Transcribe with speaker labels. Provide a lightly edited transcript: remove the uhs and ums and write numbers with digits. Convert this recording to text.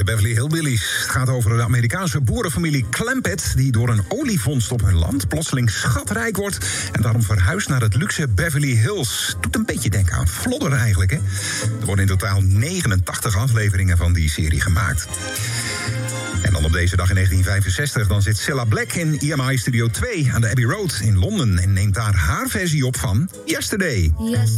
Speaker 1: de Beverly Hillbillies. Het gaat over de Amerikaanse boerenfamilie Clampett, die door een olievondst op hun land plotseling schatrijk wordt en daarom verhuist naar het luxe Beverly Hills. Doet een beetje denken aan Flodder eigenlijk, hè? Er worden in totaal 89 afleveringen van die serie gemaakt. En dan op deze dag in 1965, dan zit Cilla Black in EMI Studio 2 aan de Abbey Road in Londen en neemt daar haar versie op van Yesterday.